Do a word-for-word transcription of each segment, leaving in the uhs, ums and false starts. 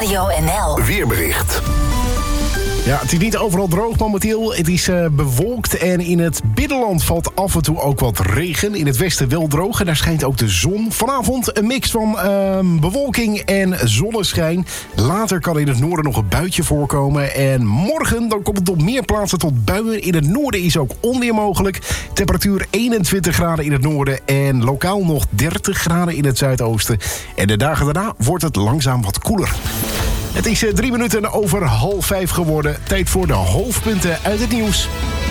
Radio N L Weerbericht. Ja, het is niet overal droog momenteel. Het is uh, bewolkt en in het binnenland valt af en toe ook wat regen. In het westen wel droog en daar schijnt ook de zon. Vanavond een mix van uh, bewolking en zonneschijn. Later kan in het noorden nog een buitje voorkomen. En morgen dan komt het op meer plaatsen tot buien. In het noorden is ook onweer mogelijk. Temperatuur eenentwintig graden in het noorden en lokaal nog dertig graden in het zuidoosten. En de dagen daarna wordt het langzaam wat koeler. Het is drie minuten over half vijf geworden. Tijd voor de hoofdpunten uit het nieuws.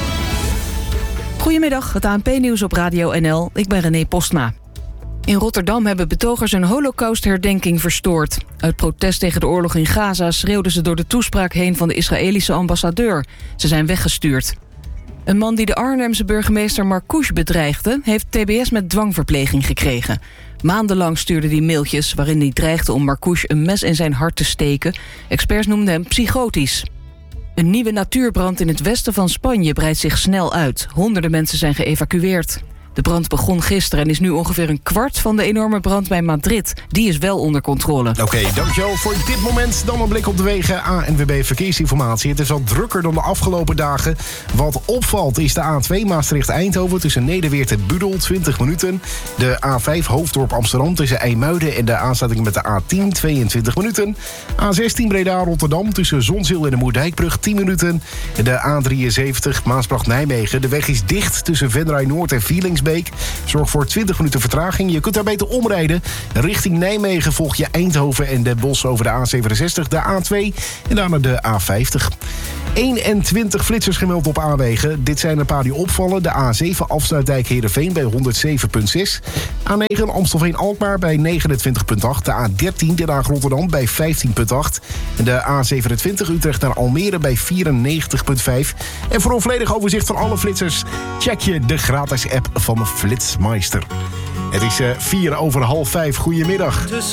Goedemiddag, het A N P-nieuws op Radio N L. Ik ben René Postma. In Rotterdam hebben betogers een holocaustherdenking verstoord. Uit protest tegen de oorlog in Gaza schreeuwden ze door de toespraak heen van de Israëlische ambassadeur. Ze zijn weggestuurd. Een man die de Arnhemse burgemeester Marcouch bedreigde, heeft T B S met dwangverpleging gekregen. Maandenlang stuurde hij mailtjes waarin hij dreigde om Marcouch een mes in zijn hart te steken. Experts noemden hem psychotisch. Een nieuwe natuurbrand in het westen van Spanje breidt zich snel uit. Honderden mensen zijn geëvacueerd. De brand begon gisteren en is nu ongeveer een kwart van de enorme brand bij Madrid. Die is wel onder controle. Oké, okay, dankjewel voor dit moment. Dan een blik op de wegen. A N W B Verkeersinformatie. Het is al drukker dan de afgelopen dagen. Wat opvalt is de A twee Maastricht-Eindhoven tussen Nederweert en Budel, twintig minuten. De A vijf Hoofddorp Amsterdam tussen IJmuiden en de aansluiting met de A tien, tweeëntwintig minuten. A zestien Breda-Rotterdam tussen Zonzeel en de Moerdijkbrug, tien minuten. De A drieënzeventig Maasbracht-Nijmegen. De weg is dicht tussen Venray Noord en Vielingsbeek. Zorg voor twintig minuten vertraging. Je kunt daar beter omrijden. Richting Nijmegen volg je Eindhoven en Den Bosch over de A zevenenzestig, de A twee en daarna de A vijftig. eenentwintig flitsers gemeld op A-wegen. Dit zijn een paar die opvallen. De A zeven Afsluitdijk Heerenveen bij honderdzeven komma zes. A negen Amstelveen-Alkmaar bij negenentwintig komma acht. De A dertien Den Haag Rotterdam bij vijftien komma acht. En de A zevenentwintig Utrecht naar Almere bij vierennegentig komma vijf. En voor een volledig overzicht van alle flitsers check je de gratis app van Flitsmeister. Het is uh, vier over half vijf. Goedemiddag.